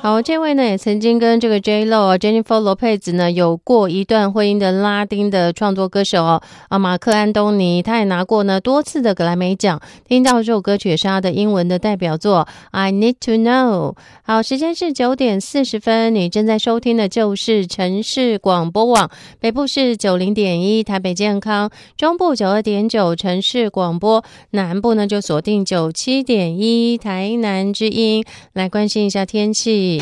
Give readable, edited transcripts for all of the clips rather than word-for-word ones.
好，这位呢也曾经跟这个 J.Lo Jennifer Lopez 呢有过一段婚姻的拉丁的创作歌手马克安东尼，他也拿过呢多次的格莱美奖。听到这首歌曲也是他的英文的代表作 I Need to Know。 好，时间是9点40分，你正在收听的就是城市广播网，北部是 90.1 台北健康，中部 92.9 城市广播，南部呢就锁定 97.1 台南之音。来关心一下天气。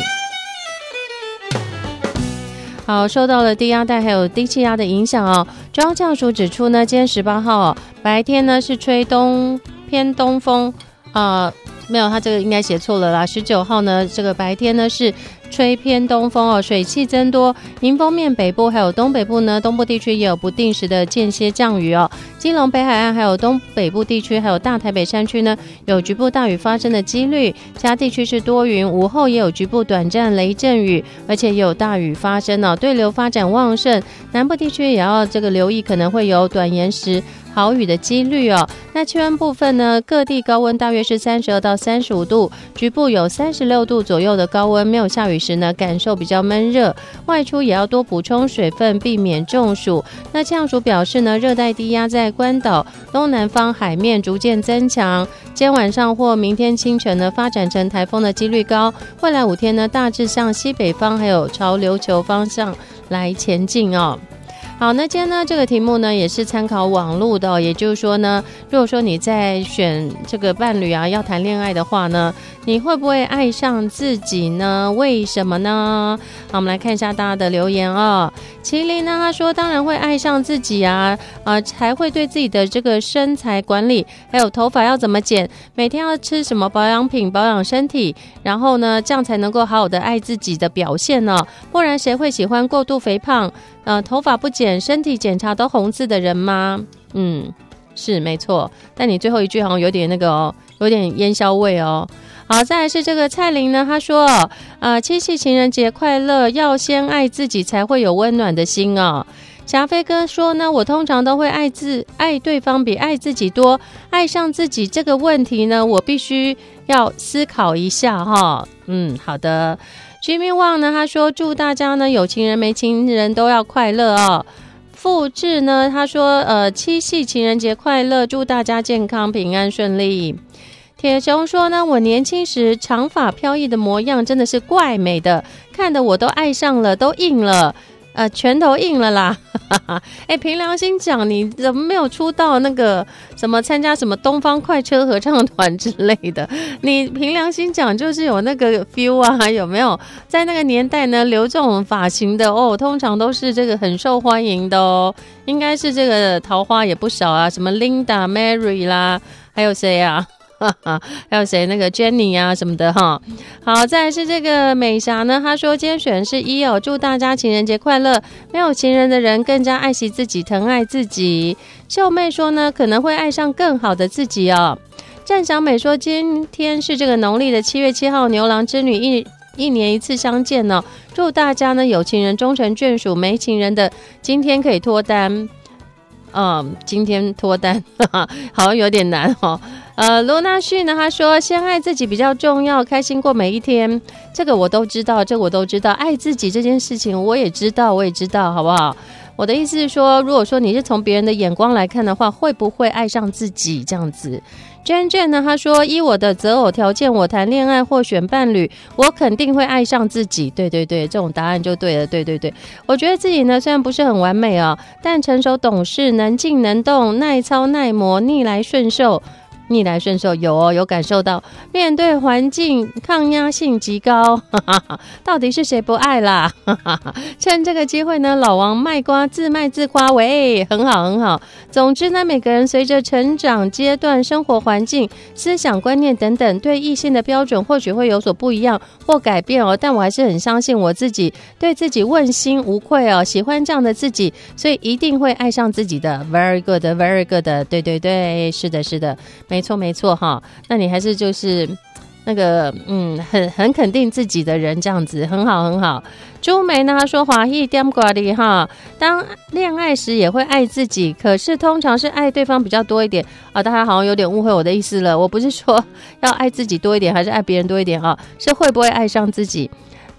好，受到了低压带还有低气压的影响中央气象署指出呢，今天18号白天呢是吹偏东风没有，他这个应该写错了啦。19号呢，这个白天呢是吹偏东风水汽增多，迎风面北部还有东北部呢，东部地区也有不定时的间歇降雨基隆北海岸还有东北部地区还有大台北山区呢，有局部大雨发生的几率，其他地区是多云，午后也有局部短暂雷阵雨，而且也有大雨发生对流发展旺盛，南部地区也要这个留意可能会有短延时豪雨的几率那气温部分呢，各地高温大约是32到35度，局部有36度左右的高温，没有下雨时呢，感受比较闷热，外出也要多补充水分，避免中暑。那气象署表示呢，热带低压在关岛东南方海面逐渐增强，今天晚上或明天清晨呢，发展成台风的几率高，未来5天呢，大致向西北方还有朝琉球方向来前进好，那今天呢这个题目呢也是参考网络的也就是说呢，如果说你在选这个伴侣要谈恋爱的话呢，你会不会爱上自己呢？为什么呢？好，我们来看一下大家的留言麒麟呢他说当然会爱上自己才会对自己的这个身材管理，还有头发要怎么剪，每天要吃什么保养品保养身体，然后呢这样才能够好好的爱自己的表现不然谁会喜欢过度肥胖头发不剪身体检查都红字的人吗？是没错，但你最后一句好像有点有点烟硝味好，再来是这个蔡玲呢，她说七夕情人节快乐，要先爱自己才会有温暖的心霞飞哥说呢，我通常都会爱对方比爱自己多，爱上自己这个问题呢，我必须要思考一下好的。Jimmy Wang 呢，他说祝大家呢有情人没情人都要快乐复制呢，他说七夕情人节快乐，祝大家健康平安顺利。铁熊说呢，我年轻时长发飘逸的模样真的是怪美的，看得我都爱上了，都硬了拳头硬了啦凭良心讲，你怎么没有出道那个什么参加什么东方快车合唱团之类的？你凭良心讲就是有那个 feel 有没有？在那个年代呢，留这种发型的通常都是这个很受欢迎的应该是这个桃花也不少什么 Linda、Mary 啦，还有谁还有谁那个 Jenny 什么的好，再来是这个美霞呢，她说今天选的是1祝大家情人节快乐，没有情人的人更加爱惜自己，疼爱自己。秀妹说呢，可能会爱上更好的自己郑小美说今天是这个农历的7月7号，牛郎织女一年一次相见祝大家呢有情人终成眷属，没情人的今天可以脱单今天脱单好像有点难罗纳旭呢，他说先爱自己比较重要，开心过每一天。这个我都知道，爱自己这件事情我也知道，好不好？我的意思是说，如果说你是从别人的眼光来看的话，会不会爱上自己这样子？Jen 呢，他说依我的择偶条件，我谈恋爱或选伴侣，我肯定会爱上自己。对，这种答案就对了。对，我觉得自己呢虽然不是很完美但成熟懂事，能静能动，耐操耐磨，逆来顺受有感受到，面对环境抗压性极高到底是谁不爱啦趁这个机会呢，老王卖瓜自卖自夸，喂，很好。总之呢，每个人随着成长阶段、生活环境、思想观念等等，对异性的标准或许会有所不一样或改变但我还是很相信我自己，对自己问心无愧喜欢这样的自己，所以一定会爱上自己的。 Very good， 对，是的，没错那你还是就是那个很肯定自己的人，这样子很好。朱梅呢，她说华裔点挂的当恋爱时也会爱自己，可是通常是爱对方比较多一点大家好像有点误会我的意思了，我不是说要爱自己多一点还是爱别人多一点是会不会爱上自己。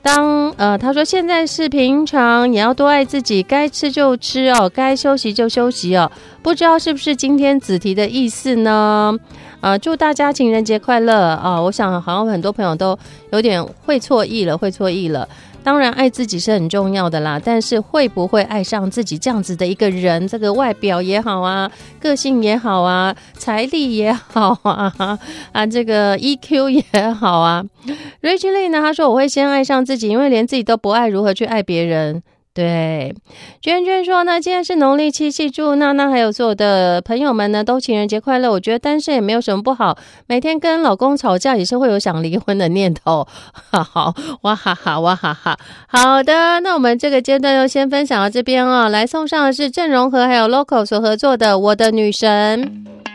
他说现在是平常，也要多爱自己，该吃就吃哦，该休息就休息哦。不知道是不是今天子题的意思呢？祝大家情人节快乐啊！我想好像很多朋友都有点会错意了。当然爱自己是很重要的啦，但是会不会爱上自己这样子的一个人，这个外表也好啊，个性也好啊，财力也好啊，这个 EQ 也好啊。Rachel Lee 呢，他说我会先爱上自己，因为连自己都不爱，如何去爱别人？对，娟娟说呢，今天是农历七夕，祝娜娜还有所有的朋友们呢都情人节快乐。我觉得单身也没有什么不好，每天跟老公吵架也是会有想离婚的念头。好，哇哈哈，哇哈哈。好的，那我们这个阶段就先分享到这边哦。来送上的是郑容和还有 Loco 所合作的《我的女神》。